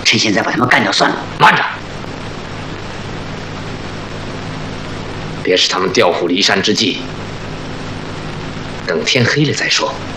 趁现在把他们干掉算了。 慢着，别使他们调虎离山之计，等天黑了再说。